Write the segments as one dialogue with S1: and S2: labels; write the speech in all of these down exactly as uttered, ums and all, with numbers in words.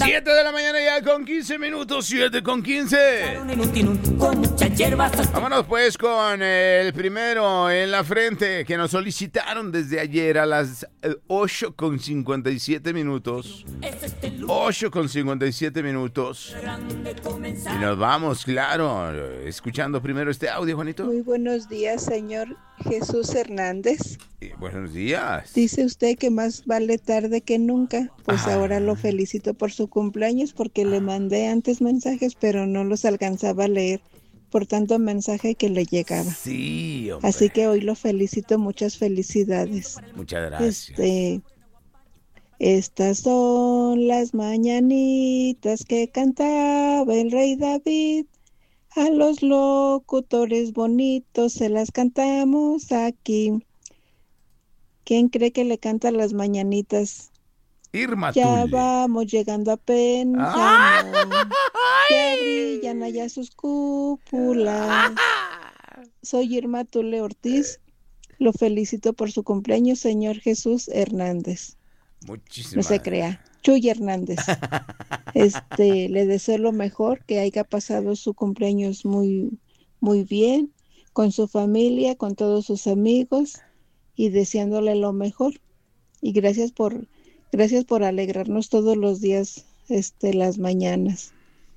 S1: siete de la mañana ya con quince minutos, siete con quince. Vámonos pues con el primero en la frente que nos solicitaron desde ayer a las ocho con cincuenta y siete minutos. ocho con cincuenta y siete minutos. Y nos vamos, claro, escuchando primero este audio, Juanito.
S2: Muy buenos días, señor Jesús Hernández.
S1: Eh, buenos días.
S2: Dice usted que más vale tarde que nunca. Pues
S1: ah.
S2: ahora lo felicito por su cumpleaños porque le mandé antes mensajes, pero no los alcanzaba a leer por tanto mensaje que le llegaba.
S1: Sí, hombre.
S2: Así que hoy lo felicito, muchas felicidades.
S1: Muchas gracias.
S2: Este, estas son las mañanitas que cantaba el rey David. A los locutores bonitos se las cantamos aquí. ¿Quién cree que le canta las mañanitas?
S1: Irma
S2: Ya
S1: Tule.
S2: vamos llegando a Pénjamo. Ya brillan allá sus cúpulas. Soy Irma Tule Ortiz. Lo felicito por su cumpleaños, señor Jesús Hernández.
S1: Muchísimas
S2: No se crea. Chuy Hernández. Este, le deseo lo mejor, que haya pasado su cumpleaños muy, muy bien, con su familia, con todos sus amigos, y deseándole lo mejor. Y gracias por, gracias por alegrarnos todos los días, este, las mañanas.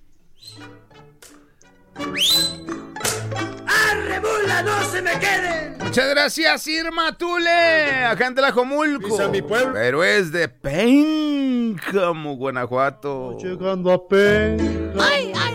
S3: ¡Arre, bula, no se me queden!
S1: Muchas gracias, Irma Tule, acá en Tlajomulco.
S3: Pisa mi pueblo.
S1: Pero es de Pénjamo, Guanajuato.
S3: Llegando a Pénjamo.
S4: Ay, ay,